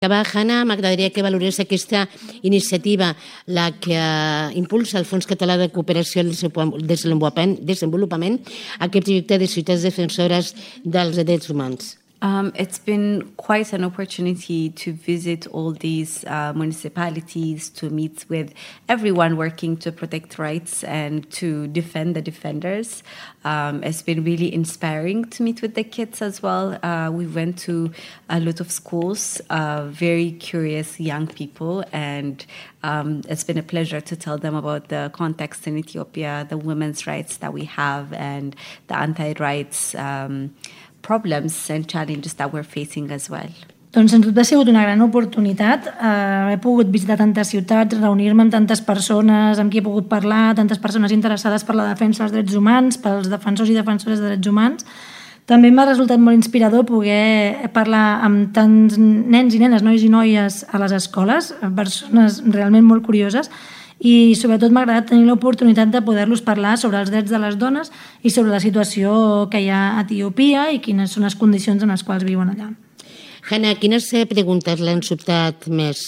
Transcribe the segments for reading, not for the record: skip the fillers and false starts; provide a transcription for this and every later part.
acabar, Hanna, m'agradaria que valorés aquesta iniciativa, la que impulsa el Fons Català de Cooperació al Desenvolupament, aquest projecte de ciutats defensores dels drets humans. It's been quite an opportunity to visit all these municipalities, to meet with everyone working to protect rights and to defend the defenders. It's been really inspiring to meet with the kids as well. We went to a lot of schools, very curious young people, and it's been a pleasure to tell them about the context in Ethiopia, the women's rights that we have, and the anti-rights problems and challenges that we're facing as well. Doncs sens dubte ha sigut una gran oportunitat. He pogut visitar tantes ciutats, reunir-me amb tantes persones amb qui he pogut parlar, tantes persones interessades per la defensa dels drets humans, pels defensors i defensores de drets humans. També m'ha resultat molt inspirador poder parlar amb tants nens i nenes, nois i noies a les escoles, persones realment molt curioses, i sobretot m'ha agradat tenir l'oportunitat de poder-los parlar sobre els drets de les dones i sobre la situació que hi ha a Etiòpia i quines són les condicions en les quals viuen allà. Hanna, quines preguntes l'han sobtat més?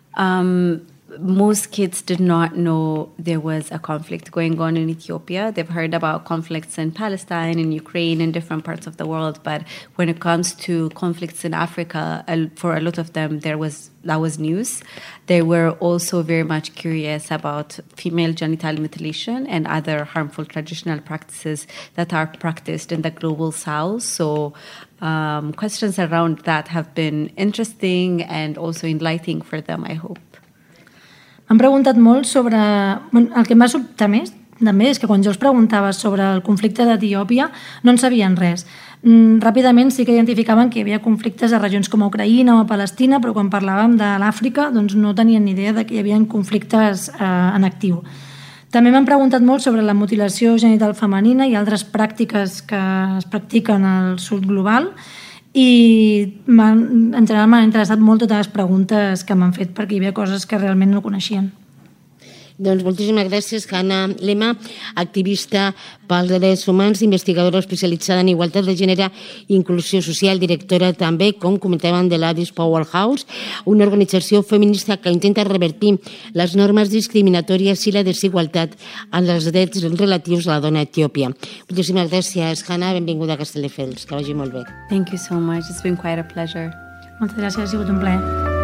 Most kids did not know there was a conflict going on in Ethiopia. They've heard about conflicts in Palestine, in Ukraine, in different parts of the world. But when it comes to conflicts in Africa, for a lot of them, that was news. They were also very much curious about female genital mutilation and other harmful traditional practices that are practiced in the global south. So questions around that have been interesting and also enlightening for them, I hope. M'han preguntat molt sobre... El que em va sobtar més també és que quan jo els preguntava sobre el conflicte d'Etiòpia no en sabien res. Ràpidament sí que identificaven que hi havia conflictes a regions com a Ucraïna o a Palestina, però quan parlàvem de l'Àfrica doncs no tenien ni idea de que hi havia conflictes en actiu. També m'han preguntat molt sobre la mutilació genital femenina i altres pràctiques que es practiquen al sud global, i en general m'han interessat molt totes les preguntes que m'han fet perquè hi havia coses que realment no coneixien. Doncs moltíssimes gràcies, Hanna Lema, activista pels drets humans, investigadora especialitzada en igualtat de gènere i inclusió social, directora també, com comentàvem, de l'Addis Powerhouse, una organització feminista que intenta revertir les normes discriminatòries i la desigualtat en els drets relatius a la dona a Etiòpia. Moltíssimes gràcies, Hanna, benvinguda a Castelldefels, que vagi molt bé. Thank you so much, it's been quite a pleasure. Moltes gràcies, ha sigut un plaer.